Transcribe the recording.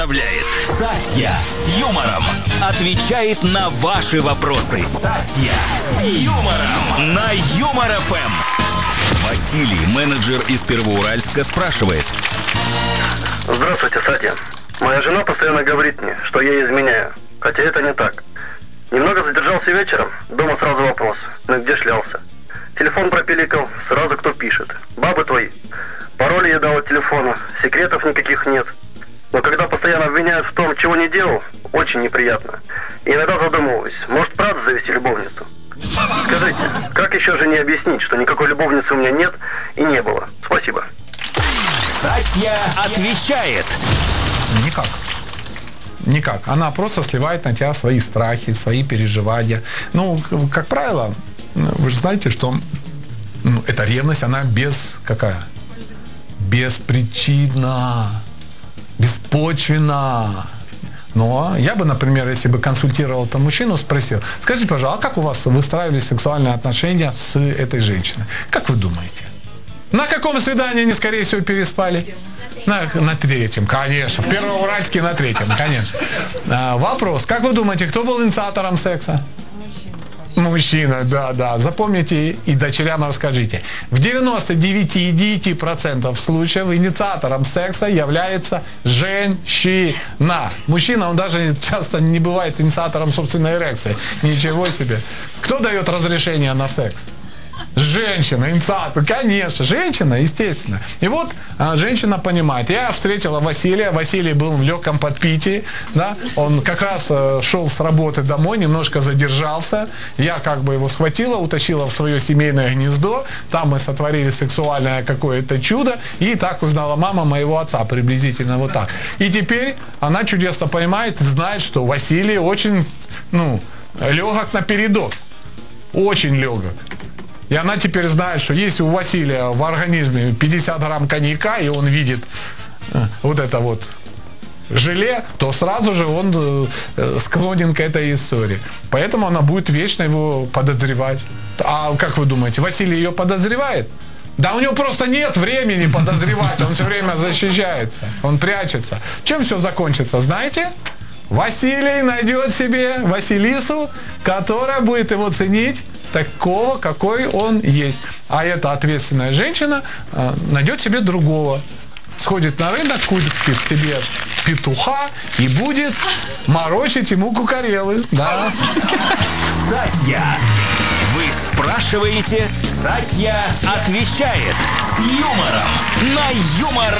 Сатья с юмором отвечает на ваши вопросы. Сатья с юмором на Юмор ФМ. Василий, менеджер из Первоуральска, спрашивает. Здравствуйте, Сатья. Моя жена постоянно говорит мне, что я ей изменяю. Хотя это не так. Немного задержался вечером, дома сразу вопрос. Ну где шлялся? Телефон пропиликал, сразу кто пишет. Бабы твои. Пароли я дал от телефона, секретов никаких нет. Но когда постоянно обвиняют в том, чего не делал, очень неприятно. И иногда задумываюсь, может правда завести любовницу? Скажите, как еще жене объяснить, что никакой любовницы у меня нет и не было? Спасибо. Сатья отвечает. Никак. Никак. Она просто сливает на тебя свои страхи, свои переживания. Ну, как правило, вы же знаете, что эта ревность, она беспричинна, беспочвенна. Но я бы, например, если бы консультировал этого мужчину, спросил: скажите, пожалуйста, а как у вас выстраивались сексуальные отношения с этой женщиной? Как вы думаете? На каком свидании они, скорее всего, переспали? На третьем, конечно. В Первоуральске на третьем, конечно. Вопрос. Как вы думаете, кто был инициатором секса? Мужчина, да. Запомните и дочерям расскажите. В 99,9% случаев инициатором секса является женщина. Мужчина, он даже часто не бывает инициатором собственной эрекции. Ничего себе. Кто дает разрешение на секс? Женщина, инициатор, конечно, женщина, естественно. И вот женщина понимает. Я встретила Василия, Василий был в легком подпитии, да? Он как раз шел с работы домой, немножко задержался. Я как бы его схватила, утащила в свое семейное гнездо, там мы сотворили сексуальное какое-то чудо, и так узнала мама моего отца, приблизительно вот так. И теперь она чудесно понимает, знает, что Василий очень, легок на передок, очень легок. И она теперь знает, что если у Василия в организме 50 грамм коньяка, и он видит вот это вот желе, то сразу же он склонен к этой истории. Поэтому она будет вечно его подозревать. А как вы думаете, Василий ее подозревает? Да у него просто нет времени подозревать, он все время защищается, он прячется. Чем все закончится, знаете? Василий найдет себе Василису, которая будет его ценить такого, какой он есть. А эта ответственная женщина найдет себе другого. Сходит на рынок, купит себе петуха и будет морочить ему кукарелы. Да. Сатья. Вы спрашиваете, Сатья отвечает с юмором на Юмор